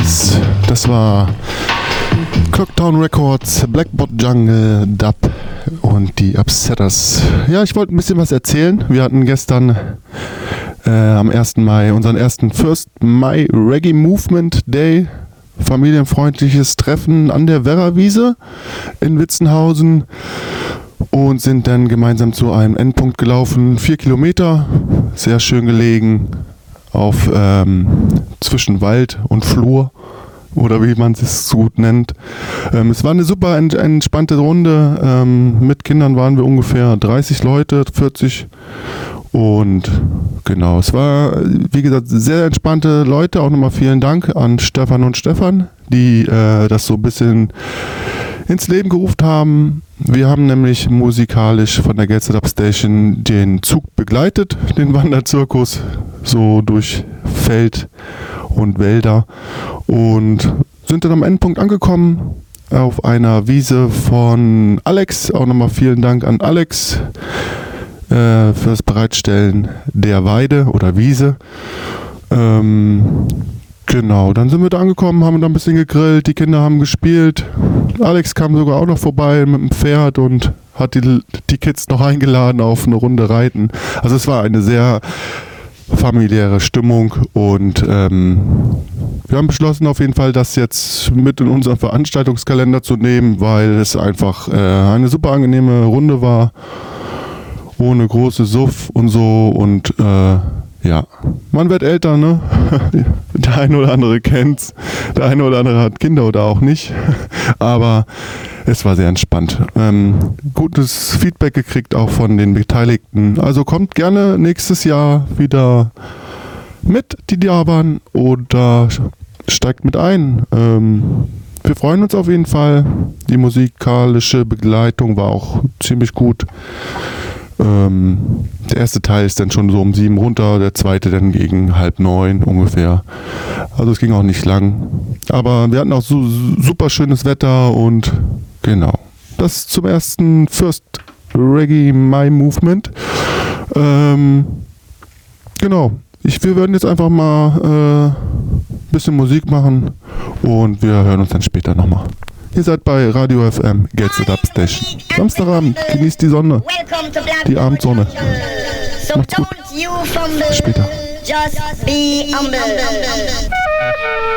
Yes, das war Clocktown Records, Blackbot Jungle, Dub und die Upsetters. Ja, ich wollte ein bisschen was erzählen. Wir hatten gestern am 1. Mai unseren ersten First Mai Reggae Movement Day. Familienfreundliches Treffen an der Werrawiese in Witzenhausen und sind dann gemeinsam zu einem Endpunkt gelaufen. 4 Kilometer, sehr schön gelegen auf zwischen Wald und Flur oder wie man es so gut nennt. Es war eine super entspannte Runde. Mit Kindern waren wir ungefähr 30 Leute, 40. Und genau, es war, wie gesagt, sehr entspannte Leute. Auch nochmal vielen Dank an Stefan und Stefan, die das so ein bisschen ins Leben gerufen haben. Wir haben nämlich musikalisch von der Get Up Station den Zug begleitet, den Wanderzirkus, so durch Feld und Wälder und sind dann am Endpunkt angekommen auf einer Wiese von Alex. Auch nochmal vielen Dank an Alex für das Bereitstellen der Weide oder Wiese. Genau, dann sind wir da angekommen, haben da ein bisschen gegrillt, die Kinder haben gespielt. Alex kam sogar auch noch vorbei mit dem Pferd und hat die Kids noch eingeladen auf eine Runde Reiten. Also es war eine sehr familiäre Stimmung und wir haben beschlossen auf jeden Fall, das jetzt mit in unseren Veranstaltungskalender zu nehmen, weil es einfach eine super angenehme Runde war. Ohne große Suff und so und ja, man wird älter, ne? Der eine oder andere kennt's, der eine oder andere hat Kinder oder auch nicht, aber es war sehr entspannt. Gutes Feedback gekriegt auch von den Beteiligten, also kommt gerne nächstes Jahr wieder mit, die da waren, oder steigt mit ein. Wir freuen uns auf jeden Fall, die musikalische Begleitung war auch ziemlich gut. Der erste Teil ist dann schon so um 7 runter, der zweite dann gegen 8:30 ungefähr. Also es ging auch nicht lang. Aber wir hatten auch so super schönes Wetter und genau. Das zum ersten First Reggae Mai Movement. Genau. Wir werden jetzt einfach mal ein bisschen Musik machen und wir hören uns dann später nochmal. Ihr seid bei Radio FM, Get Up Station. Samstagabend, genießt die Sonne, die Abendsonne. Macht's gut. Bis später.